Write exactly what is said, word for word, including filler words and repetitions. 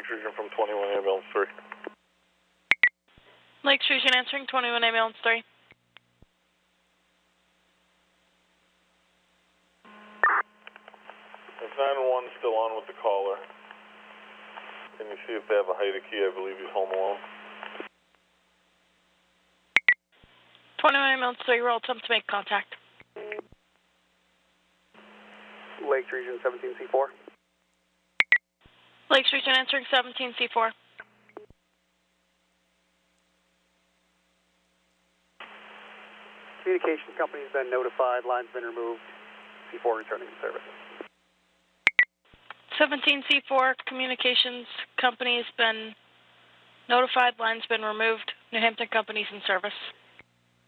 Region from twenty-one Ambulance three. Lakes Region answering twenty-one Ambulance three. If nine one one still on with the caller, can you see if they have a Haida key? I believe he's home alone. twenty-one Ambulance three, roll attempt to make contact. Lakes Region seventeen C four. Lakes Region answering seventeen C four. Communications company's been notified, line's been removed, C four returning to service. seventeen C four, communications company's been notified, line's been removed, New Hampton company's in service.